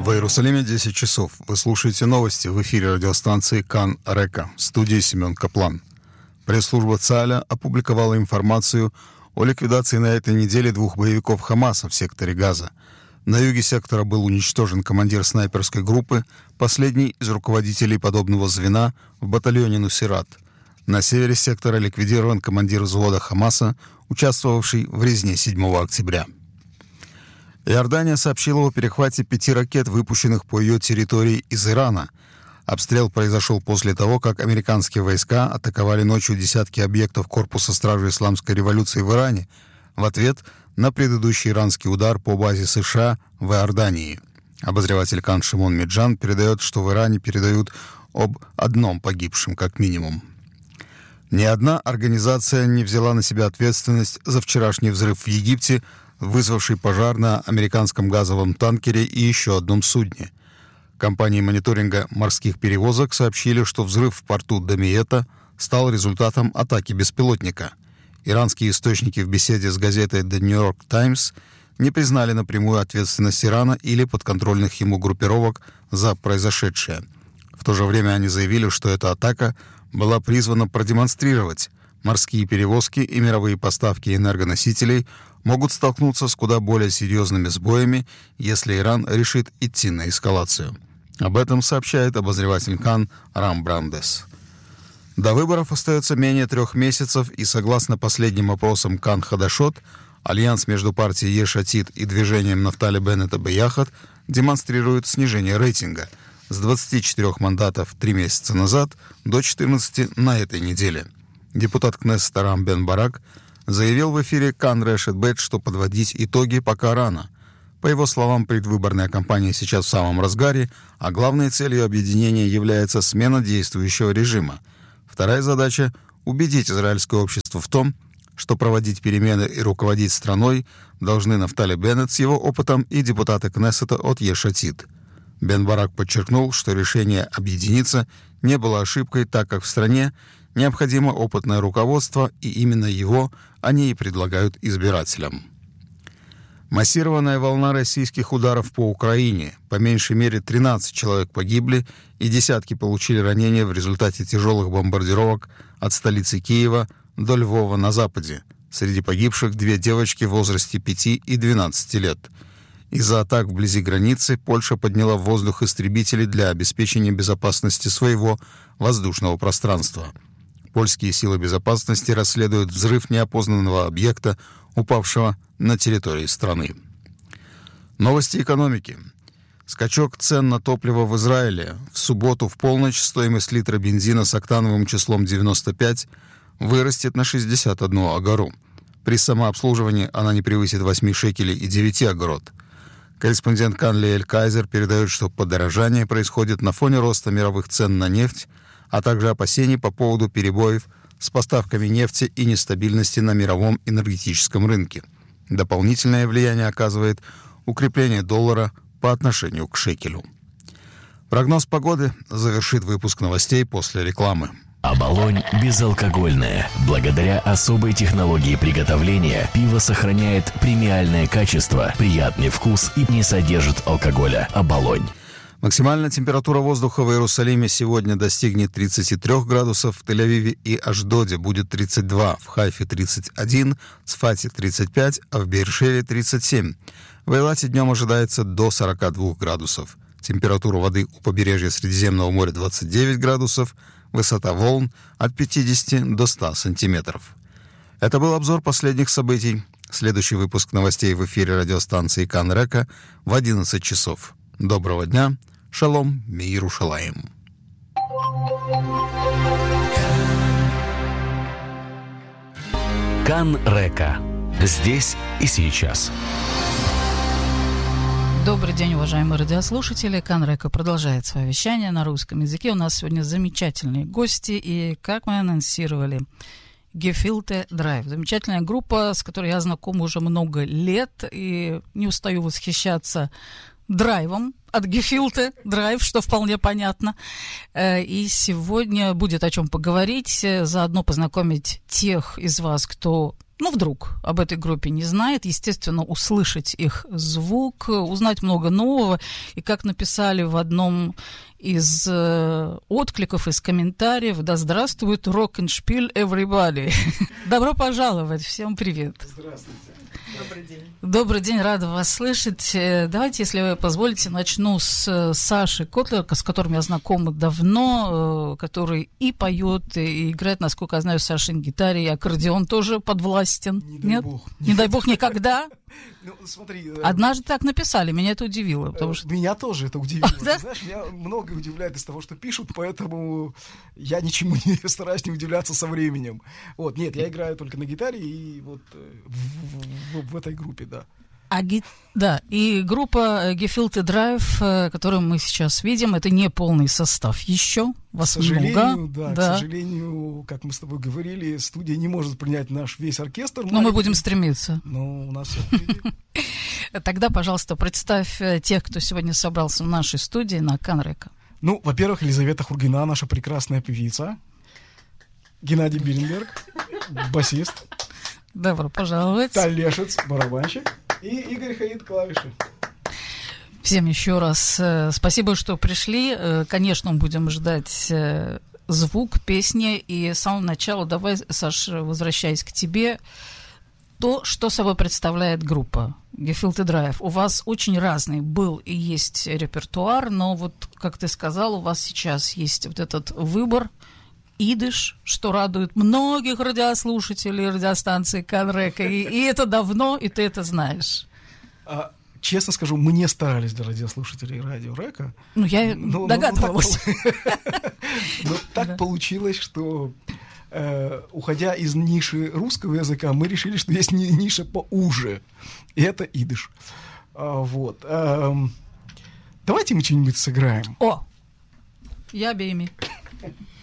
В Иерусалиме 10 часов. Вы слушаете новости в эфире радиостанции Кан Река. В студии Семен Каплан. Пресс-служба ЦАЛЯ опубликовала информацию о ликвидации на этой неделе 2 боевиков Хамаса в секторе Газа. На юге сектора был уничтожен командир снайперской группы, последний из руководителей подобного звена в батальоне Нусират. На севере сектора ликвидирован командир взвода Хамаса, участвовавший в резне 7 октября. Иордания сообщила о перехвате 5 ракет, выпущенных по ее территории из Ирана. Обстрел произошел после того, как американские войска атаковали ночью десятки объектов Корпуса стражи Исламской революции в Иране в ответ на предыдущий иранский удар по базе США в Иордании. Обозреватель Кан Шимон Меджан передает, что в Иране передают об одном погибшем как минимум. Ни одна организация не взяла на себя ответственность за вчерашний взрыв в Египте, вызвавший пожар на американском газовом танкере и еще одном судне. Компании мониторинга морских перевозок сообщили, что взрыв в порту Дамиета стал результатом атаки беспилотника. Иранские источники в беседе с газетой The New York Times не признали напрямую ответственность Ирана или подконтрольных ему группировок за произошедшее. В то же время они заявили, что эта атака была призвана продемонстрировать: морские перевозки и мировые поставки энергоносителей могут столкнуться с куда более серьезными сбоями, если Иран решит идти на эскалацию. Об этом сообщает обозреватель Кан Рам Брандес. До выборов остается менее 3 месяцев, и согласно последним опросам Кан Хадашот, альянс между партией Еш Атид и движением Нафтали Беннета Беяхад демонстрирует снижение рейтинга с 24 мандатов 3 месяца назад до 14 на этой неделе. Депутат Кнессета Рам Бен Барак заявил в эфире Кан Решет Бет, что подводить итоги пока рано. По его словам, предвыборная кампания сейчас в самом разгаре, а главной целью объединения является смена действующего режима. Вторая задача — убедить израильское общество в том, что проводить перемены и руководить страной должны Нафтали Беннет с его опытом и депутаты Кнессета от Еш Атид. Бен Барак подчеркнул, что решение объединиться не было ошибкой, так как в стране необходимо опытное руководство, и именно его они и предлагают избирателям. Массированная волна российских ударов по Украине. По меньшей мере 13 человек погибли и десятки получили ранения в результате тяжелых бомбардировок от столицы Киева до Львова на западе. Среди погибших 2 девочки в возрасте 5 и 12 лет. Из-за атак вблизи границы Польша подняла в воздух истребители для обеспечения безопасности своего воздушного пространства. Польские силы безопасности расследуют взрыв неопознанного объекта, упавшего на территории страны. Новости экономики. Скачок цен на топливо в Израиле. В субботу в полночь стоимость литра бензина с октановым числом 95 вырастет на 61 агору. При самообслуживании она не превысит 8 шекелей и 9 агорот. Корреспондент Кан Лиэль Кайзер передает, что подорожание происходит на фоне роста мировых цен на нефть, а также опасений по поводу перебоев с поставками нефти и нестабильности на мировом энергетическом рынке. Дополнительное влияние оказывает укрепление доллара по отношению к шекелю. Прогноз погоды завершит выпуск новостей после рекламы. Оболонь безалкогольное. Благодаря особой технологии приготовления пиво сохраняет премиальное качество, приятный вкус и не содержит алкоголя. Оболонь. Максимальная температура воздуха в Иерусалиме сегодня достигнет 33 градусов, в Тель-Авиве и Ашдоде будет 32, в Хайфе 31, в Цфате 35, а в Беэр-Шеве 37. В Эйлате днем ожидается до 42 градусов. Температура воды у побережья Средиземного моря 29 градусов, высота волн от 50 до 100 сантиметров. Это был обзор последних событий. Следующий выпуск новостей в эфире радиостанции Кан Река в 11 часов. Доброго дня. Шалом, Миерушалаим. Кан Река. Здесь и сейчас. Добрый день, уважаемые радиослушатели. Кан Река продолжает свое вещание на русском языке. У нас сегодня замечательные гости. И, как мы анонсировали, Gefilte Drive. Замечательная группа, с которой я знакома уже много лет. И не устаю восхищаться драйвом от Gefilte Drive, что вполне понятно. И сегодня будет о чем поговорить. Заодно познакомить тех из вас, кто вдруг об этой группе не знает, естественно, услышать их звук, узнать много нового. И как написали в одном из откликов, из комментариев, да здравствует рок-н-шпиль everybody. Добро пожаловать, всем привет. Здравствуйте. Добрый день. Добрый день, рада вас слышать. Давайте, если вы позволите, начну с Саши Котлер, с которым я знакома давно, который и поет, и играет, насколько я знаю, Саша на гитаре, и аккордеон тоже подвластен. Не дай бог. Не дай бог никогда. Ну, смотри. Однажды так написали, меня это удивило. Потому что... Меня тоже это удивило. Да? Ты знаешь, меня многое удивляет из того, что пишут, поэтому я ничему не стараюсь не удивляться со временем. Вот, нет, я играю только на гитаре и вот в этой группе, да. Да, и группа Gefühlte Drive, которую мы сейчас видим, это не полный состав еще. Вас к сожалению, много. Да, к сожалению, как мы с тобой говорили, студия не может принять наш весь оркестр. Но мы будем стремиться. Но у нас все впереди. Тогда, пожалуйста, представь тех, кто сегодня собрался в нашей студии на Канрека. Ну, во-первых, Елизавета Хургина, наша прекрасная певица. Геннадий Биренберг, басист. Добро пожаловать. Талешец, барабанщик. И Игорь Хаид, клавиши. Всем еще раз спасибо, что пришли. Конечно, мы будем ждать звук, песни. И с самого начала давай, Саш, возвращаясь к тебе, то, что собой представляет группа Gefühlte Drive. У вас очень разный был и есть репертуар, но вот, как ты сказал, у вас сейчас есть вот этот выбор идиш, что радует многих радиослушателей радиостанции Канрека. И это давно, и ты это знаешь. Честно скажу, мы не старались для радиослушателей радио Река. Ну, я догадывалась. Но так получилось, что, уходя из ниши русского языка, мы решили, что есть ниша поуже. И это идиш. Вот. Давайте мы что-нибудь сыграем. О! Я бейми.